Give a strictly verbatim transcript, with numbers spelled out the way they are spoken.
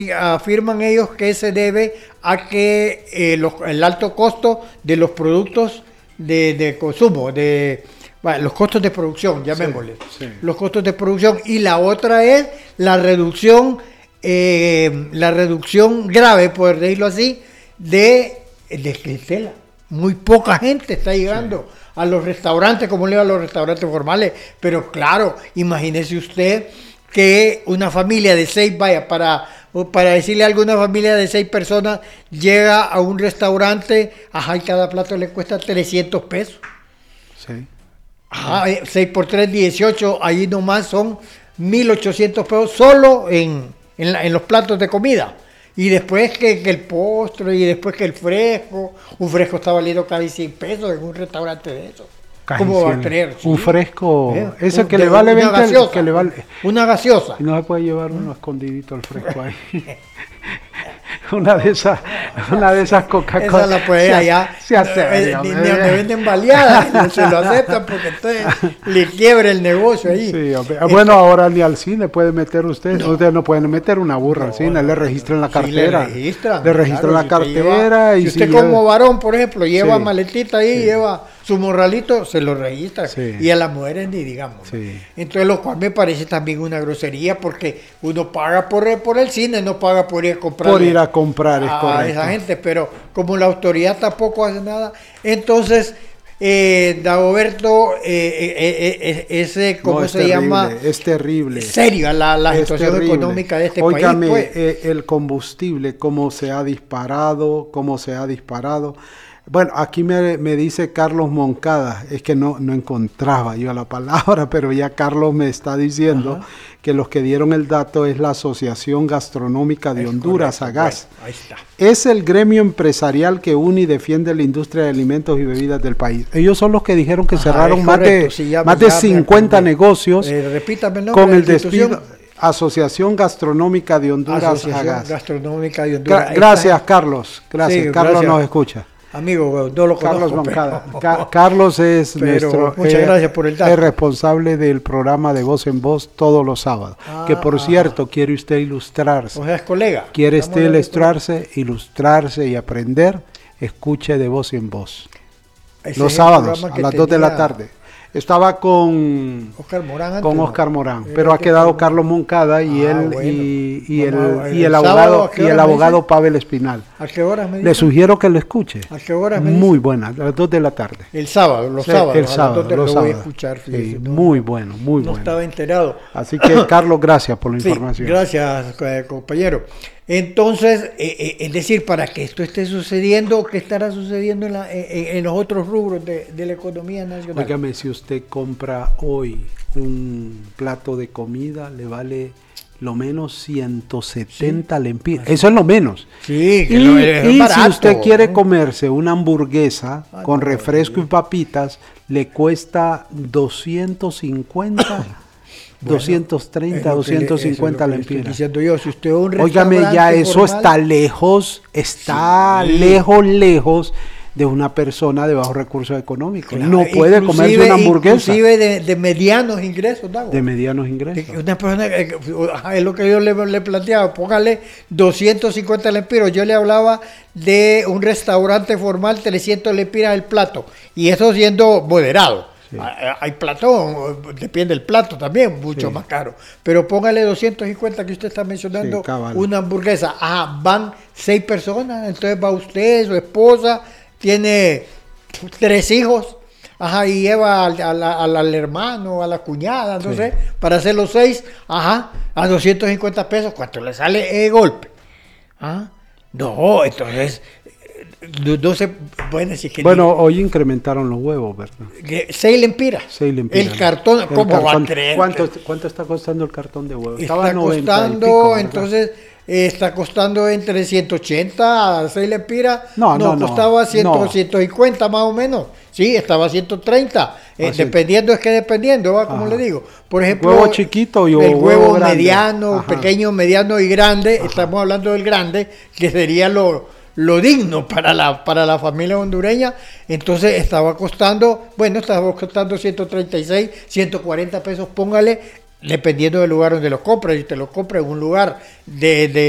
Afirman ellos que se debe a que eh, los, el alto costo de los productos de, de consumo, de bueno, los costos de producción, llamémosle, sí, sí. los costos de producción, y la otra es la reducción, eh, la reducción grave, por decirlo así, de, de clientela. Muy poca gente está llegando sí. a los restaurantes, como le digo, a los restaurantes formales, pero claro, imagínese usted que una familia de seis, vaya, para, para decirle a alguna familia de seis personas, llega a un restaurante, ajá, y cada plato le cuesta trescientos pesos. Sí. Ajá, seis por tres, dieciocho, ahí nomás son mil ochocientos pesos solo en, en, la, en los platos de comida. Y después que, que el postre, y después que el fresco, un fresco está valiendo casi cien pesos en un restaurante de eso. ¿Cómo va a creer? Un ¿sí? fresco, ¿Eh? ese un, que le vale veinte, gaseosa, que le vale una gaseosa. Y no se puede llevar uno escondidito al fresco ahí. una de esas, una de esas Coca-Cola. Esa la puede allá. Se hace. Ni donde venden baleadas, se lo aceptan porque entonces le quiebra el negocio ahí. Sí, bueno, ahora ni al cine puede meter usted. No. Ustedes no pueden meter una burra no, al cine, no, le registran la cartera. Sí, le registran. Le registran claro, la cartera. Lleva, y si usted si como lleva, varón, por ejemplo, lleva sí, maletita ahí, sí. lleva su morralito, se lo registra. Sí. Y a las mujeres ni digamos. Sí. Entonces, lo cual me parece también una grosería porque uno paga por, por el cine, no paga por ir a comprar. Por ir a comprar, es correcto. A esa gente, pero como la autoridad tampoco hace nada, entonces, eh, Dagoberto, eh, eh, eh, ese, ¿cómo no, se terrible, llama? Es terrible. Seria la, la situación terrible. económica de este Óigame, país. Pues. Eh, el combustible, cómo se ha disparado, cómo se ha disparado. Bueno, aquí me, me dice Carlos Moncada, es que no, no encontraba yo la palabra, pero ya Carlos me está diciendo Ajá. que los que dieron el dato es la Asociación Gastronómica de es Honduras, correcto, AGAS. Bueno, ahí está. Es el gremio empresarial que une y defiende la industria de alimentos y bebidas del país. Ellos son los que dijeron que Ajá, cerraron más de, sí, ya, más ya, de cincuenta negocios eh, repítame el nombre con el despido. Asociación Gastronómica de Honduras, Asociación AGAS. Gastronómica de Honduras. Gra gracias, está. Carlos. Gracias. Sí, Carlos gracias. nos escucha. Amigo, no lo Carlos conozco, Moncada. Pero... Ca Carlos es pero nuestro muchas eh, gracias por el dato. Es responsable del programa de Voz en Voz todos los sábados. Ah, que por cierto, quiere usted ilustrarse. O sea, es colega. Quiere usted ilustrarse, ilustrarse y aprender, escuche de Voz en Voz. Ese los sábados a las dos de la tarde. Estaba con Oscar Morán, antes, con ¿no? Oscar Morán, pero ha quedado Carlos Moncada y ah, él bueno. y, y el, el, y el el abogado y el abogado Pavel Espinal. ¿A qué hora me dice? Le sugiero que lo escuche. ¿A qué hora me dice? Muy buena, a las dos de la tarde. El sábado, los sí, sábados. El sábado, los lo sábados. voy a escuchar. Fíjese, sí, no, muy bueno, muy no bueno. estaba enterado. Así que Carlos, gracias por la sí, información. Gracias, eh, compañero. Entonces, eh, eh, es decir, para que esto esté sucediendo, ¿qué estará sucediendo en, la, eh, en los otros rubros de, de la economía nacional? Óigame, si usted compra hoy un plato de comida, le vale lo menos ciento setenta sí. lempiras. Eso es lo menos. Sí, que y, lo, es y barato, si usted ¿no? quiere comerse una hamburguesa ah, con no, refresco no, y papitas, le cuesta doscientos cincuenta. Bueno, doscientos treinta, doscientos cincuenta lempiras. Diciendo yo, si usted un Óigame, ya eso formal, está lejos, está sí. lejos, lejos de una persona de bajos recursos económicos. Claro, no puede comerse una hamburguesa. Inclusive de, de medianos ingresos, ¿no? De medianos ingresos. Una persona, es lo que yo le, le planteaba, póngale doscientos cincuenta lempiras. Yo le hablaba de un restaurante formal, trescientos lempiras el plato. Y eso siendo moderado. Sí. Hay plato, depende del plato también, mucho sí. más caro. Pero póngale doscientos cincuenta que usted está mencionando, sí, una hamburguesa. Ajá, van seis personas, entonces va usted, su esposa, tiene tres hijos, ajá, y lleva al, al, al, al hermano, a la cuñada, no sí. sé, para hacer los seis, ajá, a doscientos cincuenta pesos, ¿cuánto le sale el golpe? ¿Ah? No, entonces... No, no se pueden decir que bueno, ni, hoy incrementaron los huevos, ¿verdad? Seis lempiras. Seis lempiras. El cartón, ¿cómo el cartón, va a creer? ¿cuánto, ¿Cuánto está costando el cartón de huevos? Estaba está costando, pico, entonces, eh, está costando entre ciento ochenta a seis lempiras. No, no, no. Costaba cien, no. ciento cincuenta más o menos. Sí, estaba ciento treinta. Eh, dependiendo, es que dependiendo, ¿va? Como le digo. Por ejemplo, el huevo chiquito y el huevo, huevo mediano, Ajá. pequeño, mediano y grande. Ajá. Estamos hablando del grande, que sería lo... lo digno para la para la familia hondureña. Entonces estaba costando, bueno, estaba costando ciento treinta y seis, ciento cuarenta pesos, póngale, dependiendo del lugar donde lo compre. Si te lo compra en un lugar de, de